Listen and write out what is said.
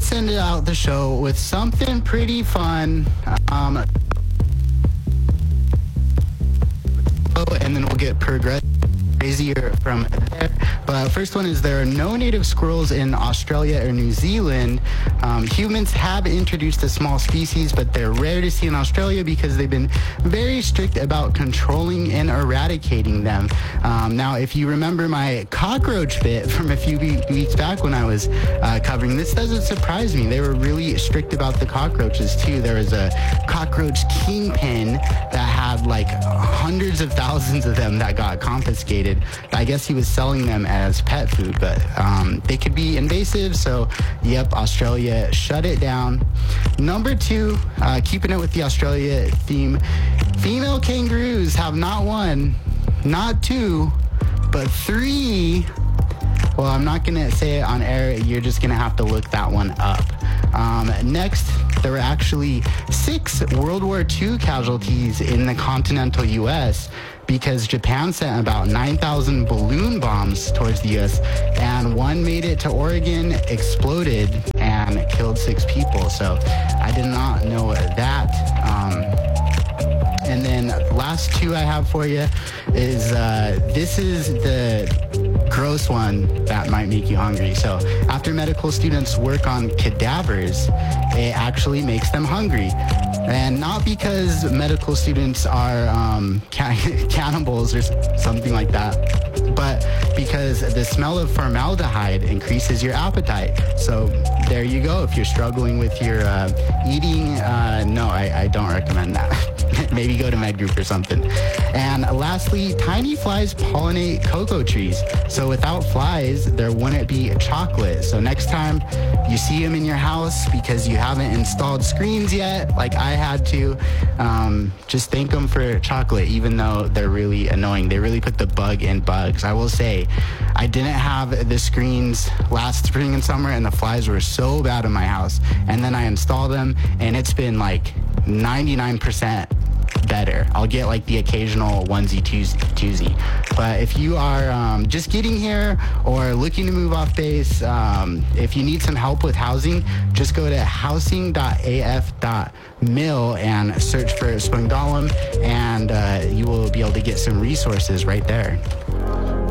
let's end out the show with something pretty fun. And then we'll get progressive crazier from there. But first one is there are no native squirrels in Australia or New Zealand. Humans have introduced a small species, but they're rare to see in Australia because they've been very strict about controlling and eradicating them. Now, if you remember my cockroach bit from a few weeks back when I was covering this, doesn't surprise me. They were really strict about the cockroaches too. There was a cockroach kingpin that had like hundreds of thousands of them that got confiscated. I guess he was selling them as pet food, but they could be invasive, so yep, Australia shut it down. Number 2, keeping it with the Australia theme, female kangaroos have not 1, not 2, but 3. Well, I'm not going to say it on air. You're just going to have to look that one up. Next, there were actually 6 World War II casualties in the continental U.S. because Japan sent about 9,000 balloon bombs towards the U.S., and one made it to Oregon, exploded, and killed 6 people. So I did not know that. And then last 2 I have for you is this is the gross one that might make you hungry. So after medical students work on cadavers, it actually makes them hungry. And not because medical students are cannibals or something like that, but because the smell of formaldehyde increases your appetite. So there you go. If you're struggling with your eating, no, I don't recommend that. Maybe go to Med Group or something. And lastly, tiny flies pollinate cocoa trees. So without flies, there wouldn't be chocolate. So next time you see them in your house because you haven't installed screens yet, like I had to, just thank them for chocolate, even though they're really annoying. They really put the bug in bugs. I will say, I didn't have the screens last spring and summer, and the flies were so bad in my house. And then I installed them, and it's been like 99% better. I'll get like the occasional onesie twosie. But if you are just getting here or looking to move off base, if you need some help with housing, just go to housing.af.mil and search for Spangdahlem, and you will be able to get some resources right there.